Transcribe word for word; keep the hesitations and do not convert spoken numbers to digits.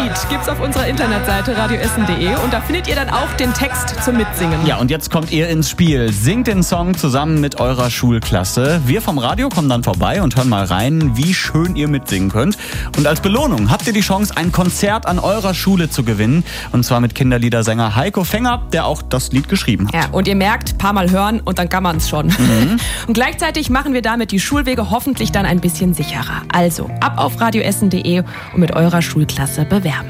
Lied gibt's auf unserer Internetseite radioessen punkt de und da findet ihr dann auch den Text zum Mitsingen. Ja, und jetzt kommt ihr ins Spiel. Singt den Song zusammen mit eurer Schulklasse. Wir vom Radio kommen dann vorbei und hören mal rein, wie schön ihr mitsingen könnt. Und als Belohnung habt ihr die Chance, ein Konzert an eurer Schule zu gewinnen. Und zwar mit Kinderliedersänger Heiko Fenger, der auch das Lied geschrieben hat. Ja, und ihr merkt, paar Mal hören und dann kann man's schon. Mhm. Und gleichzeitig machen wir damit die Schulwege hoffentlich dann ein bisschen sicherer. Also ab auf radioessen punkt de und mit eurer Schulklasse bewerben.